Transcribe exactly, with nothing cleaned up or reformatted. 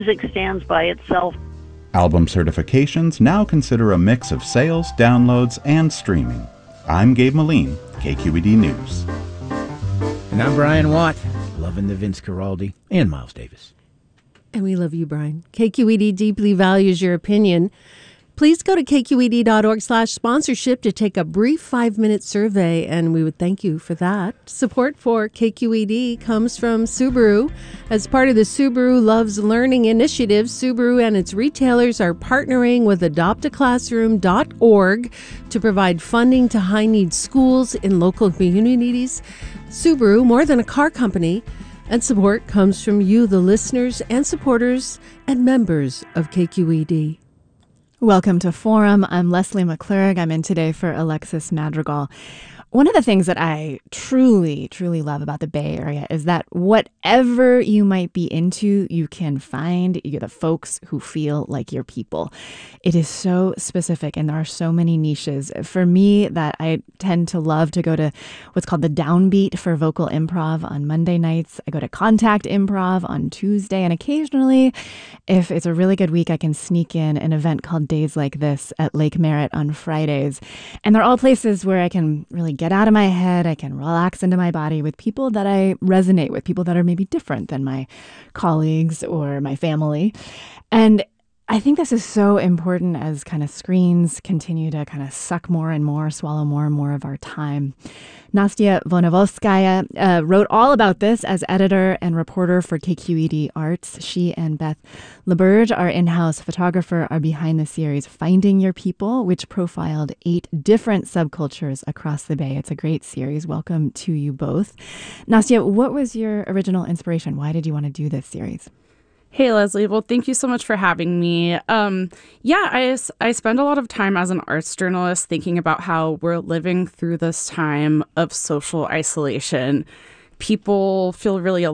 music stands by itself. Album certifications now consider a mix of sales, downloads, and streaming. I'm Gabe Moline, K Q E D News. And I'm Brian Watt, loving the Vince Guaraldi and Miles Davis. And we love you, Brian. K Q E D deeply values your opinion. Please go to k q e d dot org slash sponsorship to take a brief five-minute survey, and we would thank you for that. Support for K Q E D comes from Subaru. As part of the Subaru Loves Learning initiative, Subaru and its retailers are partnering with adopt a classroom dot org to provide funding to high-need schools in local communities. Subaru, more than a car company, and support comes from you, the listeners and supporters and members of K Q E D. Welcome to Forum. I'm Leslie McClurg. I'm in today for Alexis Madrigal. One of the things that I truly, truly love about the Bay Area is that whatever you might be into, you can find the folks who feel like your people. It is so specific, and there are so many niches. For me, that I tend to love to go to what's called the Downbeat for vocal improv on Monday nights. I go to Contact Improv on Tuesday, and occasionally, if it's a really good week, I can sneak in an event called Days Like This at Lake Merritt on Fridays. And they're all places where I can really get out of my head. I can relax into my body with people that I resonate with, people that are maybe different than my colleagues or my family. And I think this is so important as kind of screens continue to kind of suck more and more, swallow more and more of our time. Nastya Vonovolskaya uh, wrote all about this as editor and reporter for K Q E D Arts. She and Beth LeBurge, our in-house photographer, are behind the series Finding Your People, which profiled eight different subcultures across the Bay. It's a great series. Welcome to you both. Nastya, what was your original inspiration? Why did you want to do this series? Hey, Leslie. Well, thank you so much for having me. Um, yeah, I, I spend a lot of time as an arts journalist thinking about how we're living through this time of social isolation. People feel really